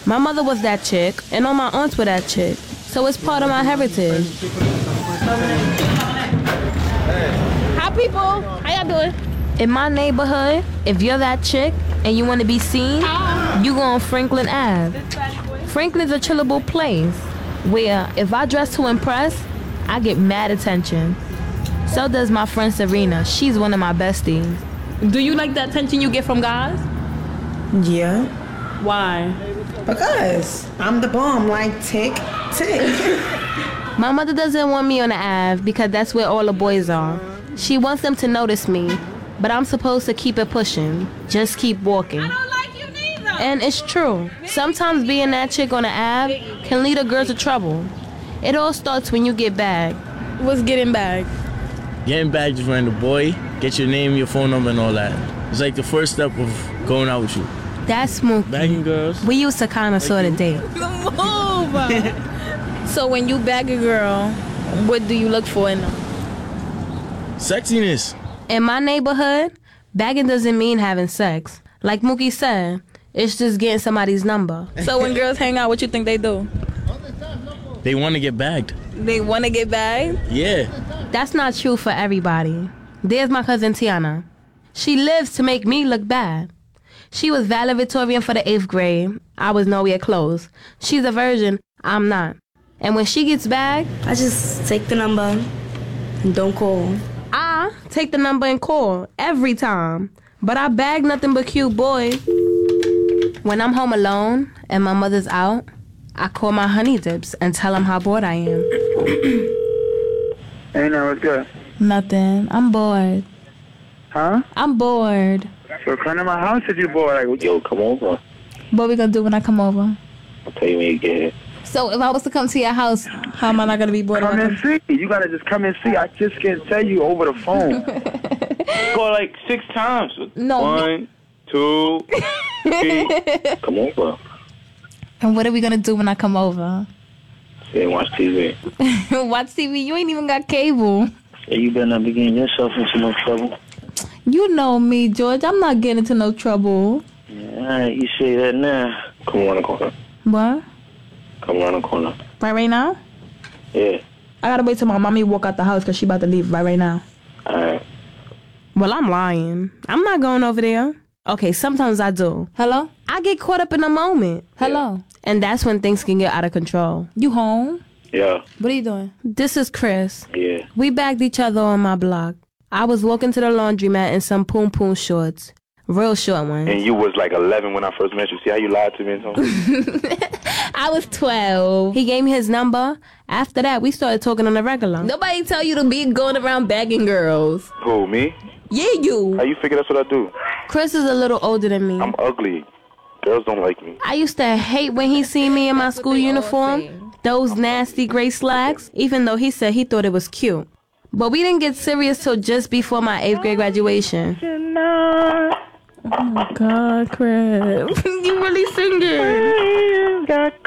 My mother was that chick, and all my aunts were that chick. So it's part of my heritage. Hi, people. How y'all doing? In my neighborhood, if you're that chick and you want to be seen, you go on Franklin Ave. Franklin's a chillable place where if I dress to impress, I get mad attention. So does my friend Serena. She's one of my besties. Do you like the attention you get from guys? Yeah. Why? Because I'm the bomb, like tick, tick. My mother doesn't want me on the Ave because that's where all the boys are. She wants them to notice me, but I'm supposed to keep it pushing. Just keep walking. I don't like you neither. And it's true. Sometimes being that chick on the Ave can lead a girl to trouble. It all starts when you get bagged. What's getting bagged? Getting back just find a boy, get your name, your phone number, and all that. It's like the first step of going out with you. That's smooth. Bagging girls. We used to kind of sort of date. So when you bag a girl, what do you look for in them? Sexiness. In my neighborhood, bagging doesn't mean having sex. Like Mookie said, it's just getting somebody's number. So when girls hang out, what you think they do? They want to get bagged. They want to get bagged? Yeah. That's not true for everybody. There's my cousin Tiana. She lives to make me look bad. She was valedictorian for the 8th grade. I was nowhere close. She's a virgin. I'm not. And when she gets bagged, I just take the number and don't call. I take the number and call every time. But I bag nothing but cute boys. When I'm home alone and my mother's out, I call my honey dips and tell them how bored I am. Hey, now what's good? Nothing. I'm bored. Huh? I'm bored. So come to my house if you bored. Like, yo, come over. What we gonna do when I come over? I'll tell you when you get here. So if I was to come to your house, how am I not gonna be bored? Come and see. You gotta just come and see. I just can't tell you over the phone. Go like 6 times. No. 1, 2, 3. Come over. And what are we gonna do when I come over? Sit and watch TV. Watch TV? You ain't even got cable. Yeah, you better not be getting yourself into no trouble. You know me, George. I'm not getting into no trouble. Yeah, alright, you say that now. Come around the corner. What? Come around the corner. Right now? Yeah. I gotta wait till my mommy walk out the house because she about to leave right now. Alright. Well, I'm lying. I'm not going over there. Okay, sometimes I do. Hello? I get caught up in the moment. Hello? And that's when things can get out of control. You home? Yeah. What are you doing? This is Chris. Yeah. We bagged each other on my block. I was walking to the laundromat in some poom poom shorts. Real short ones. And you was like 11 when I first met you. See how you lied to me and something? I was 12. He gave me his number. After that, we started talking on the regular. Nobody tell you to be going around bagging girls. Who, me? Yeah, you. How you figure that's what I do? Chris is a little older than me. I'm ugly. Girls don't like me. I used to hate when he seen me in my school uniform. Those nasty gray slacks. Even though he said he thought it was cute. But we didn't get serious till just before my 8th grade graduation. Oh my God, Chris. You really singing.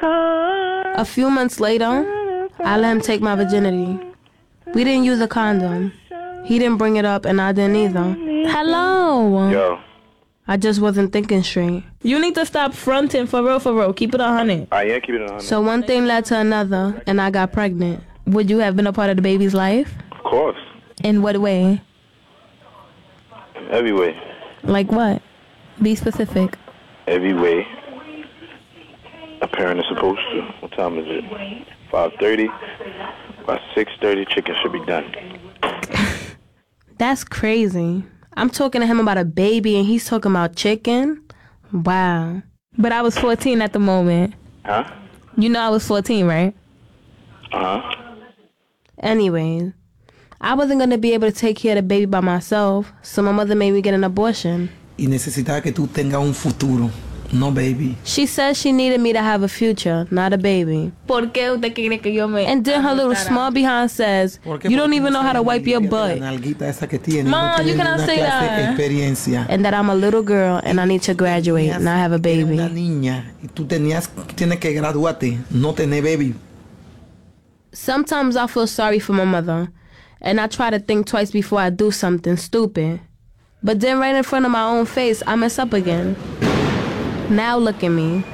A few months later, I let him take my virginity. We didn't use a condom. He didn't bring it up and I didn't either. Hello. Yo. I just wasn't thinking straight. You need to stop fronting for real. Keep it 100. I am keeping it 100. So one thing led to another and I got pregnant. Would you have been a part of the baby's life? Of course. In what way? Every way. Like what? Be specific. Every way. A parent is supposed to. What time is it? 5:30. By 6:30, chicken should be done. That's crazy. I'm talking to him about a baby and he's talking about chicken? Wow. But I was 14 at the moment. Huh? You know I was 14, right? Uh-huh. Anyways, I wasn't going to be able to take care of the baby by myself, so my mother made me get an abortion. Y necesitaba que tú tengas un futuro, no baby. She said she needed me to have a future, not a baby. ¿Por qué usted quiere que yo me... And then her little small behind says, you don't even know how to wipe your butt. Mom, you cannot say that. And that I'm a little girl and I need to graduate and I have a baby. Una niña y tú tienes que graduarte, no tener baby. Sometimes I feel sorry for my mother, and I try to think twice before I do something stupid. But then right in front of my own face, I mess up again. Now look at me.